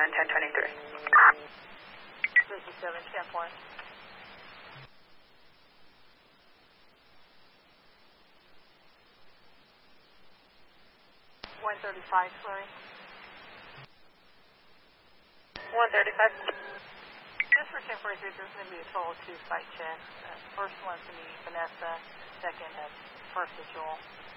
1023. 57, 10 point. 135, slurry. 135. Just for 1043, there's going to be a total of 2 site checks. First one's going to be Vanessa, second is first is Joel.